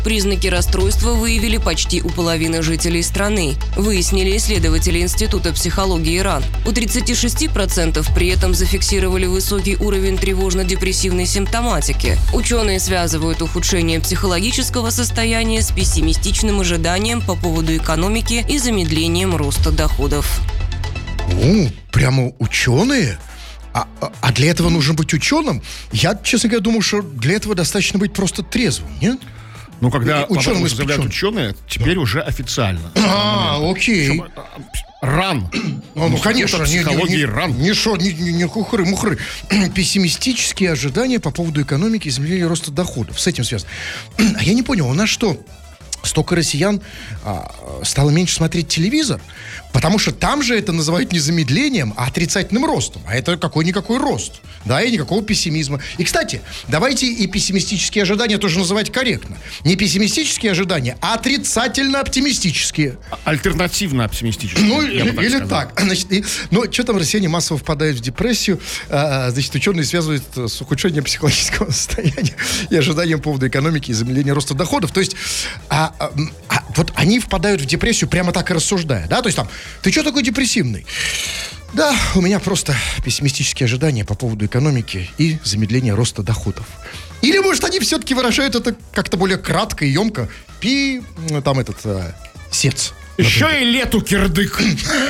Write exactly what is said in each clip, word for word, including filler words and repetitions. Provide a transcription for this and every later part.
Признаки расстройства выявили почти у половины жителей страны, выяснили исследователи Института психологии РАН. У тридцати шести процентов при этом зафиксировали высокий уровень тревожно-депрессивной симптоматики. Ученые связывают ухудшение психологического состояния с пессимистичным ожиданием по поводу экономики и замедлением роста доходов. О, прямо ученые? А, а для этого нужно быть ученым? Я, честно говоря, думаю, что для этого достаточно быть просто трезвым, нет? Ну, когда ученым заявляют ученые, теперь да. уже официально. А, окей. РАН. Ну, ну конечно. Психологии РАН. Не шо, не, не, не хухры-мухры. Пессимистические ожидания по поводу экономики и замедления роста доходов. С этим связано. А я не понял, у нас что, столько россиян а, стало меньше смотреть телевизор? Потому что там же это называют не замедлением, а отрицательным ростом. А это какой-никакой рост. Да, и никакого пессимизма. И, кстати, давайте и пессимистические ожидания тоже называть корректно. Не пессимистические ожидания, а отрицательно-оптимистические. Альтернативно-оптимистические. Ну, или, или так. Значит, и, ну, что там россияне массово впадают в депрессию? А, значит, ученые связывают с ухудшением психологического состояния и ожиданием по поводу экономики и замедления роста доходов. То есть, а, а, а, вот они впадают в депрессию прямо так и рассуждая. Да? То есть там, ты что такой депрессивный? Да, у меня просто пессимистические ожидания по поводу экономики и замедления роста доходов. Или, может, они все-таки выражают это как-то более кратко и емко. Пи, там этот, а, сец. Еще например. И лету кирдык.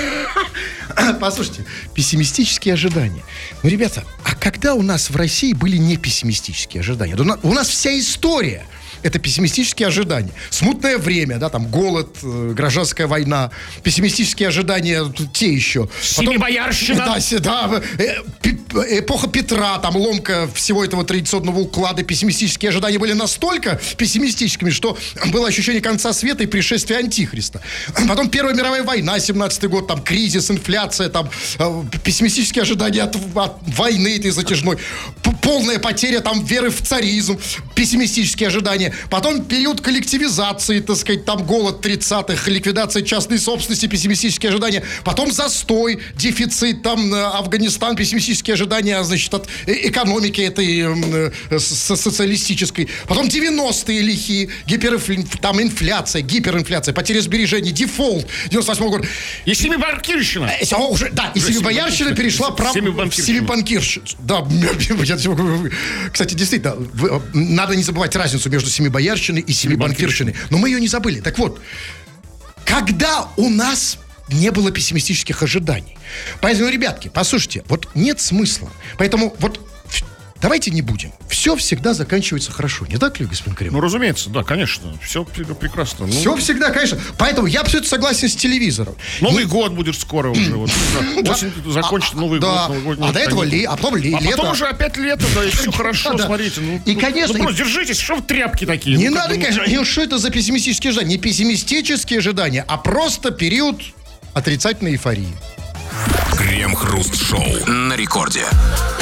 Послушайте, пессимистические ожидания. Ну, ребята, а когда у нас в России были не пессимистические ожидания? У нас вся история — это пессимистические ожидания. Смутное время, да, там голод, э, гражданская война, пессимистические ожидания те еще. Семибоярщина. Да, да, э, эпоха Петра, там ломка всего этого традиционного уклада. Пессимистические ожидания были настолько пессимистическими, что было ощущение конца света и пришествия Антихриста. Потом Первая мировая война, семнадцатый год, там кризис, инфляция, там э, пессимистические ожидания от, от войны этой затяжной, полная потеря там веры в царизм, пессимистические ожидания. Потом период коллективизации, так сказать, там голод тридцатых, ликвидация частной собственности, пессимистические ожидания. Потом застой, дефицит, там Афганистан, пессимистические ожидания, значит, от экономики этой э, социалистической. Потом девяностые лихие, гиперинфляция, там инфляция, гиперинфляция, потеря сбережений, дефолт девяносто восьмой год. И семибанкирщина. Э, уже, да, и семибоярщина перешла прав... в семибанкирщину. Да, кстати, действительно, надо не забывать разницу между семибоярщиной и семибанкирщиной. Но мы ее не забыли. Так вот, когда у нас не было пессимистических ожиданий? Поэтому, ребятки, послушайте, вот нет смысла. Поэтому вот давайте не будем. Все всегда заканчивается хорошо. Не так ли, господин Кремов? Ну, разумеется, да, конечно. Все прекрасно. Ну... Все всегда, конечно. Поэтому я абсолютно согласен с телевизором. Новый не... год будет скоро уже. Вот. Осень закончится, Новый год. А до этого лето. А потом лето. А потом уже опять лето, да, и все хорошо, смотрите. И, конечно... Ну, просто держитесь, что вы тряпки такие? Не надо, конечно. Что это за пессимистические ожидания? Не пессимистические ожидания, а просто период отрицательной эйфории. Крем-хруст-шоу на рекорде.